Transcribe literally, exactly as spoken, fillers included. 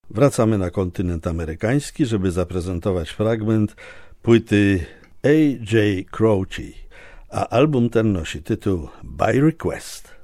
wracamy na kontynent amerykański, żeby zaprezentować fragment płyty A J Croce, a album ten nosi tytuł By Request.